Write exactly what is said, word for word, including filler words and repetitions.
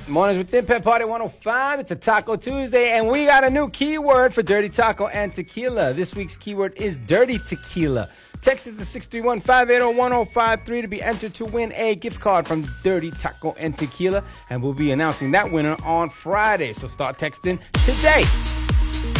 Mornings with Thin Pep Party one oh five. It's a Taco Tuesday, and we got a new keyword for Dirty Taco and Tequila. This week's keyword is Dirty Tequila. Text it to six three one, five eight zero, one zero five three to be entered to win a gift card from Dirty Taco and Tequila, and we'll be announcing that winner on Friday. So start texting today.